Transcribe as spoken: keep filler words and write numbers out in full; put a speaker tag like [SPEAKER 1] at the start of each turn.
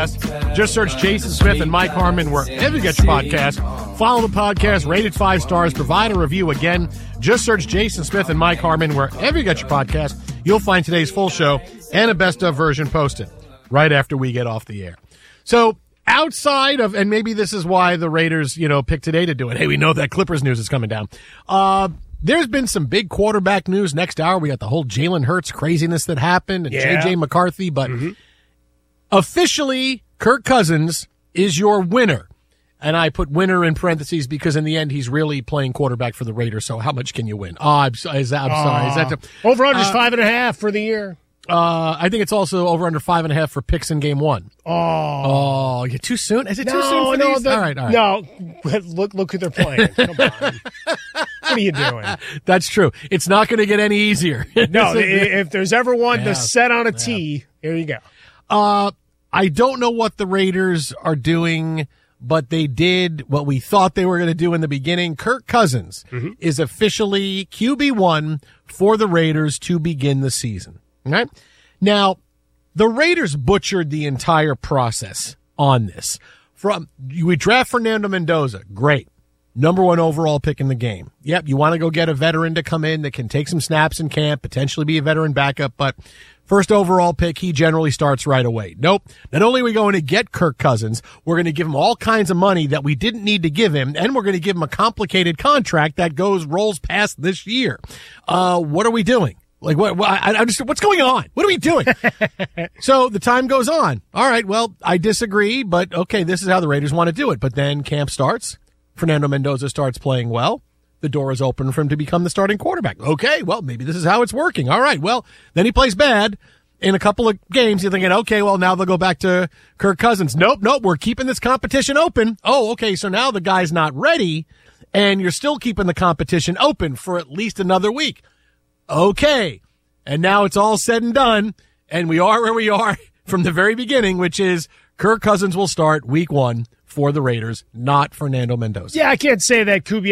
[SPEAKER 1] Just search Jason Smith and Mike Harmon wherever you get your podcast. Follow the podcast, rate it five stars, provide a review. Again, just search Jason Smith and Mike Harmon wherever you get your podcast. You'll find today's full show and a best of version posted right after we get off the air. So outside of, and maybe this is why the Raiders, you know, picked today to do it. Hey, we know that Clippers news is coming down. Uh, There's been some big quarterback news. Next hour, we got the whole Jalen Hurts craziness that happened and
[SPEAKER 2] Yeah.
[SPEAKER 1] J J McCarthy. But
[SPEAKER 2] Mm-hmm.
[SPEAKER 1] officially, Kirk Cousins is your winner. And I put winner in parentheses because in the end, he's really playing quarterback for the Raiders. So how much can you win? Oh, I'm, so- is that, I'm sorry. Is that the,
[SPEAKER 2] Over under
[SPEAKER 1] uh,
[SPEAKER 2] five and a half for the year.
[SPEAKER 1] uh, I think it's also over under five and a half for picks in game one.
[SPEAKER 2] Oh,
[SPEAKER 1] Oh, you too soon? Is it too
[SPEAKER 2] no,
[SPEAKER 1] soon for
[SPEAKER 2] no,
[SPEAKER 1] these?
[SPEAKER 2] the-
[SPEAKER 1] all right, all right.
[SPEAKER 2] no. Look, look who they're playing. Come on, what are you doing?
[SPEAKER 1] That's true. It's not going to get any easier.
[SPEAKER 2] No, i- if there's ever one
[SPEAKER 1] Yeah.
[SPEAKER 2] to set on a tee, here you go.
[SPEAKER 1] Uh, I don't know what the Raiders are doing, but they did what we thought they were going to do in the beginning. Kirk Cousins
[SPEAKER 2] Mm-hmm.
[SPEAKER 1] is officially Q B one for the Raiders to begin the season. All right? Now, the Raiders butchered the entire process on this. From we draft Fernando Mendoza, great. Number one overall pick in the game. Yep, you want to go get a veteran to come in that can take some snaps in camp, potentially be a veteran backup, but first overall pick, he generally starts right away. Nope. Not only are we going to get Kirk Cousins, we're going to give him all kinds of money that we didn't need to give him, and we're going to give him a complicated contract that goes, rolls past this year. Uh, what are we doing? Like, what, what I, I just, what's going on? What are we doing? So the time goes on. All right, well, I disagree, but okay, this is how the Raiders want to do it. But then camp starts. Fernando Mendoza starts playing well. The door is open for him to become the starting quarterback. Okay, well, maybe this is how it's working. All right, well, then he plays bad in a couple of games. You're thinking, okay, well, now they'll go back to Kirk Cousins. Nope, nope, we're keeping this competition open. Oh, okay, so now the guy's not ready, and you're still keeping the competition open for at least another week. Okay, and now it's all said and done, and we are where we are from the very beginning, which is Kirk Cousins will start week one for the Raiders, not Fernando Mendoza.
[SPEAKER 2] Yeah, I can't say that Kubiak